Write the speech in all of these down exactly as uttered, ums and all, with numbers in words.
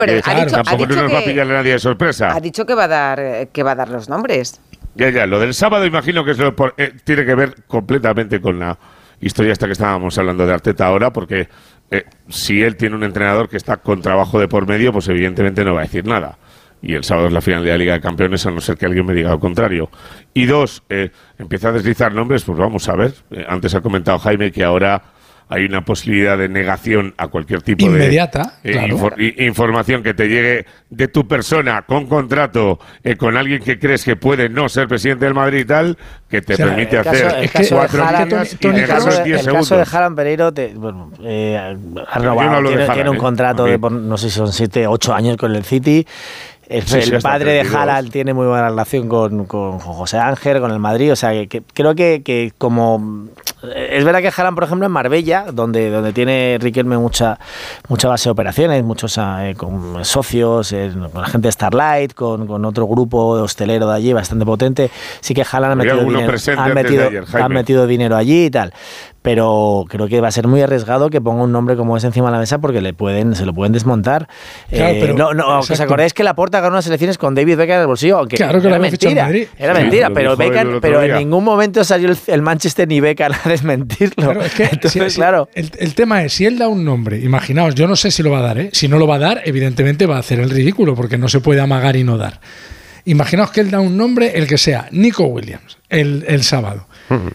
Pero eh, ha dicho, tampoco ha dicho no nos que, va a pillar a nadie de sorpresa. Ha dicho que va a dar, que va a dar los nombres. Ya, ya, lo del sábado imagino que es lo por, eh, tiene que ver completamente con la historia esta que estábamos hablando de Arteta ahora, porque eh, si él tiene un entrenador que está con trabajo de por medio, pues evidentemente no va a decir nada. Y el sábado es la final de la Liga de Campeones, a no ser que alguien me diga lo contrario. Y dos, eh, empieza a deslizar nombres, pues vamos a ver. Eh, antes ha comentado Jaime que ahora hay una posibilidad de negación a cualquier tipo inmediata, de eh, claro. infor- información que te llegue de tu persona con contrato, eh, con alguien que crees que puede no ser presidente del Madrid y tal, que te O sea, permite el caso, hacer el caso cuatro de Haaland, líneas y Tony- el negarlo caso en de, diez el caso de segundos. Haaland Pereiro te, bueno, eh, ha Yo no robado, hablo de tiene, Haaland, tiene un ¿eh? contrato A mí- de, por- no sé si son siete, ocho años con el City. El, Sí, sí, el hasta padre de treinta y dos. Haaland tiene muy buena relación con, con José Ángel, con el Madrid, o sea, que, que creo que, que como... Es verdad que Haaland, por ejemplo, en Marbella, donde, donde tiene Riquelme mucha, mucha base de operaciones, muchos eh, con socios, eh, con la gente de Starlight, con, con otro grupo hostelero de allí bastante potente, sí que Haaland ha Había metido, alguno dinero, presente ha, antes de metido, ayer, Jaime. ha metido dinero allí y tal. Pero creo que va a ser muy arriesgado que ponga un nombre como ese encima de la mesa porque le pueden, se lo pueden desmontar. Claro, eh, pero- no, no, ¿os exacto. acordáis que Laporta ganó unas elecciones con David Beckham en el bolsillo? Aunque Claro que lo era había fichado en mentira. Madrid. Era Sí, mentira, lo pero dijo él Beckham, el otro pero en día. ningún momento salió el, el Manchester ni Beckham a desmentirlo. Claro, es que Entonces, si- si- claro. el, el tema es, si él da un nombre, imaginaos, yo no sé si lo va a dar, ¿eh? Si no lo va a dar, evidentemente va a hacer el ridículo, porque no se puede amagar y no dar. Imaginaos que él da un nombre, el que sea, Nico Williams, el, el sábado.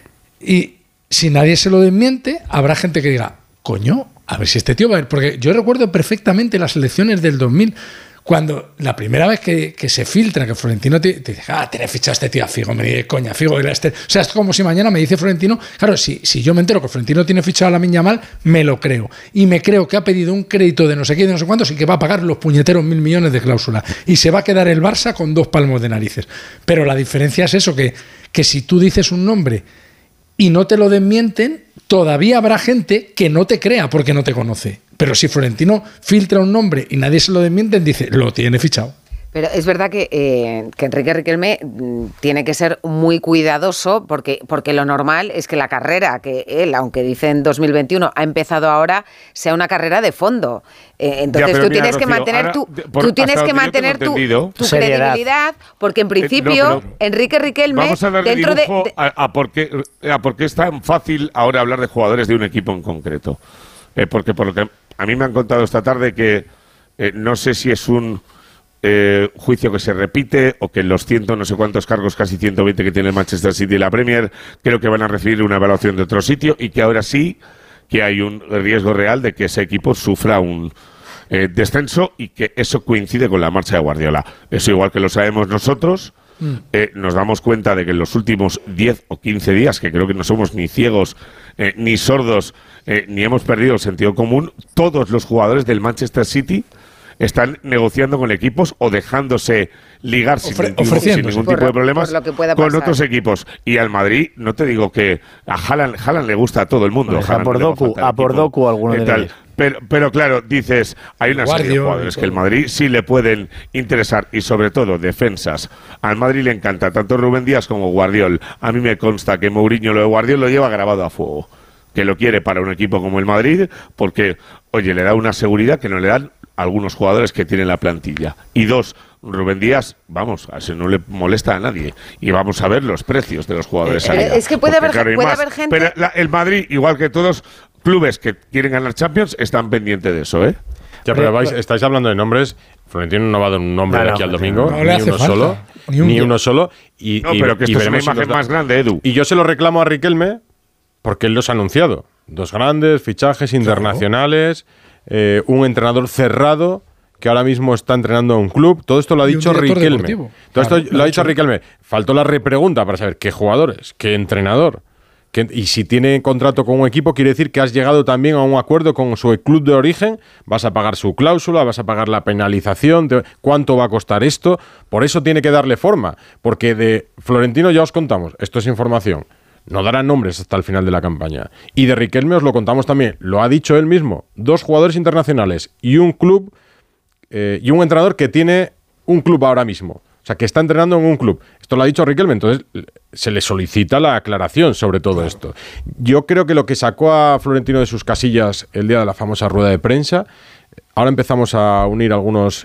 Y si nadie se lo desmiente, habrá gente que diga, coño, a ver si este tío va a ir. Porque yo recuerdo perfectamente las elecciones del dos mil, cuando la primera vez que, que se filtra que Florentino te, te dice, ah, tenés fichado a este tío a Figo, me dice, coña, Figo era este. O sea, es como si mañana me dice Florentino, claro, si, si yo me entero que Florentino tiene fichado a Lamine Yamal, me lo creo. Y me creo que ha pedido un crédito de no sé qué, de no sé cuántos, y que va a pagar los puñeteros mil millones de cláusula. Y se va a quedar el Barça con dos palmos de narices. Pero la diferencia es eso, que, que si tú dices un nombre y no te lo desmienten, todavía habrá gente que no te crea porque no te conoce. Pero si Florentino filtra un nombre y nadie se lo desmiente, dice, lo tiene fichado. Pero es verdad que, eh, que Enrique Riquelme mm, tiene que ser muy cuidadoso porque, porque lo normal es que la carrera que él, aunque dice en dos mil veintiuno, ha empezado ahora, sea una carrera de fondo. Eh, entonces Ya, pero tú mira, tienes que Rocío, mantener ahora, tu, de- por- tú tienes hasta que donde yo mantener tengo tu, entendido- tu Seriedad. credibilidad, porque en Eh, principio no, pero- Enrique Riquelme Vamos a darle dentro dibujo de, de a, a por qué, a por qué es tan fácil ahora hablar de jugadores de un equipo en concreto. Eh, porque por lo que a mí me han contado esta tarde que eh, no sé si es un eh, juicio que se repite o que los ciento no sé cuántos cargos, casi ciento veinte que tiene el Manchester City y la Premier, creo que van a recibir una evaluación de otro sitio y que ahora sí que hay un riesgo real de que ese equipo sufra un eh, descenso y que eso coincide con la marcha de Guardiola. Eso igual que lo sabemos nosotros. Eh, nos damos cuenta de que en los últimos diez o quince días, que creo que no somos ni ciegos eh, ni sordos, eh, ni hemos perdido el sentido común, todos los jugadores del Manchester City están negociando con equipos o dejándose ligar sin, Ofre- ningún- sin ofreciéndose. ningún Por tipo lo- de problemas por lo que pueda con pasar. otros equipos. Y al Madrid, no te digo que a Haaland, Haaland le gusta a todo el mundo. Pues a Haaland por no le va a Doku, faltar a por equipo, Doku alguno eh, debe tal. ir. Pero, pero claro, dices, hay una serie de Guardiola jugadores y que el todo. Madrid sí le pueden interesar y sobre todo defensas. Al Madrid le encanta tanto Rubén Díaz como Guardiol. A mí me consta que Mourinho lo de Guardiol lo lleva grabado a fuego. Que lo quiere para un equipo como el Madrid porque, oye, le da una seguridad que no le dan algunos jugadores que tienen la plantilla. Y dos, Rubén Díaz, vamos, a eso no le molesta a nadie. Y vamos a ver los precios de los jugadores. Eh, salida. es que puede Porque, haber- claro, hay puede más. haber gente- Pero la- el Madrid, igual que todos clubes que quieren ganar Champions, están pendientes de eso, ¿eh? Ya, pero vais, estáis hablando de nombres. Florentino no va a dar un nombre No, de no, aquí al no, domingo, no le ni hace uno falta, solo, ni un- ni uno solo. Y, No, y- pero que y esto es una veremos si imagen nos da- más grande, Edu. Y yo se lo reclamo a Riquelme porque él los ha anunciado. Dos grandes fichajes internacionales, eh, un entrenador cerrado que ahora mismo está entrenando a un club. Todo esto lo ha Y un dicho director Riquelme. deportivo. Todo Claro, esto lo lo ha ha dicho dicho. Riquelme. Faltó la repregunta para saber qué jugadores, qué entrenador. qué- y si tiene contrato con un equipo, quiere decir que has llegado también a un acuerdo con su club de origen. Vas a pagar su cláusula, vas a pagar la penalización. te- ¿Cuánto va a costar esto? Por eso tiene que darle forma. Porque de Florentino ya os contamos. Esto es información. No darán nombres hasta el final de la campaña. Y de Riquelme os lo contamos también. Lo ha dicho él mismo. Dos jugadores internacionales y un club eh, y un entrenador que tiene un club ahora mismo. O sea, que está entrenando en un club. Esto lo ha dicho Riquelme, entonces se le solicita la aclaración sobre todo claro. esto. Yo creo que lo que sacó a Florentino de sus casillas el día de la famosa rueda de prensa, ahora empezamos a unir algunos